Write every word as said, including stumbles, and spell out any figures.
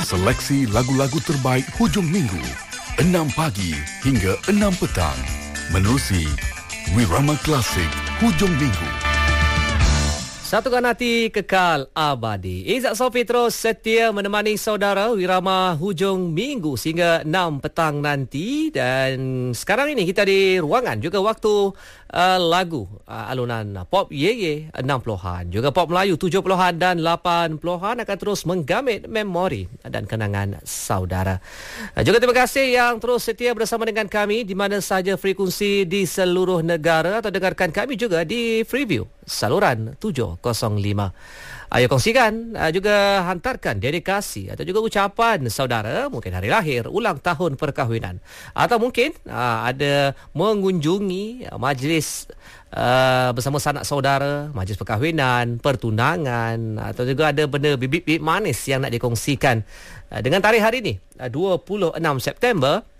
Seleksi lagu-lagu terbaik hujung minggu, enam pagi hingga enam petang. Menerusi Wirama Klasik Hujung Minggu. Satukan hati, kekal abadi. Izzat Sofi terus setia menemani saudara Wirama Hujung Minggu sehingga enam petang nanti. Dan sekarang ini kita di ruangan juga waktu uh, lagu uh, alunan pop Ye Ye enam puluhan, juga pop Melayu tujuh puluhan dan lapan puluhan akan terus menggamit memori dan kenangan saudara. Uh, juga terima kasih yang terus setia bersama dengan kami di mana sahaja frekuensi di seluruh negara, atau dengarkan kami juga di Freeview saluran tujuh kosong lima. Ayo kongsikan, juga hantarkan dedikasi atau juga ucapan saudara, mungkin hari lahir, ulang tahun perkahwinan, atau mungkin aa, ada mengunjungi majlis aa, bersama sanak saudara, majlis perkahwinan, pertunangan, atau juga ada benda bibit-bibit manis yang nak dikongsikan aa, dengan tarikh hari ini dua puluh enam September.